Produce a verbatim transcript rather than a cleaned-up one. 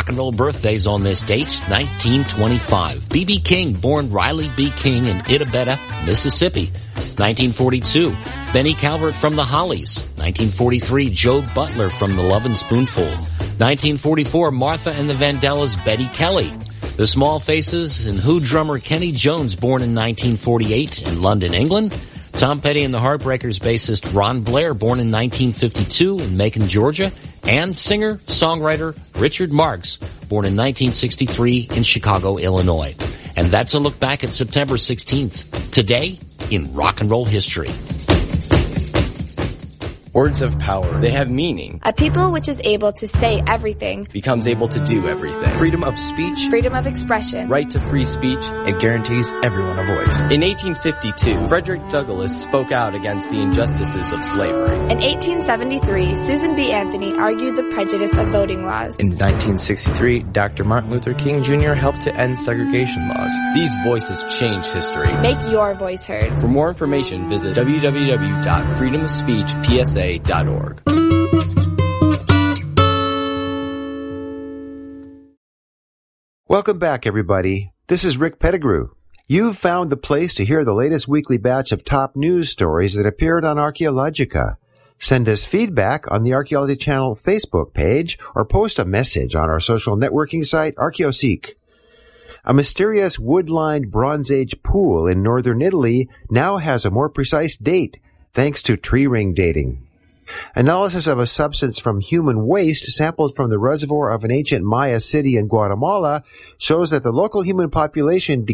rock and roll birthdays on this date, nineteen twenty-five. B B King, born Riley B. King in Itabeta, Mississippi. nineteen forty-two. Benny Calvert from the Hollies. nineteen forty-three. Joe Butler from the Lovin' Spoonful. nineteen forty-four. Martha and the Vandellas, Betty Kelly. The Small Faces and Who drummer Kenny Jones, born in nineteen forty-eight in London, England. Tom Petty and the Heartbreakers bassist Ron Blair, born in nineteen fifty-two in Macon, Georgia. And singer-songwriter Richard Marx, born in nineteen sixty-three in Chicago, Illinois. And that's a look back at September sixteenth, today in rock and roll history. Words have power. They have meaning. A people which is able to say everything becomes able to do everything. Freedom of speech. Freedom of expression. Right to free speech. It guarantees everyone a voice. In eighteen fifty-two, Frederick Douglass spoke out against the injustices of slavery. In eighteen seventy-three, Susan B. Anthony argued the prejudice of voting laws. In nineteen sixty-three, Doctor Martin Luther King Junior helped to end segregation laws. These voices change history. Make your voice heard. For more information, visit w w w dot freedom of speech p s a dot org. Welcome back, everybody. This is Rick Pettigrew. You've found the place to hear the latest weekly batch of top news stories that appeared on Archaeologica. Send us feedback on the Archaeology Channel Facebook page or post a message on our social networking site, ArchaeoSeek. A mysterious wood-lined Bronze Age pool in northern Italy now has a more precise date, thanks to tree ring dating. Analysis of a substance from human waste sampled from the reservoir of an ancient Maya city in Guatemala shows that the local human population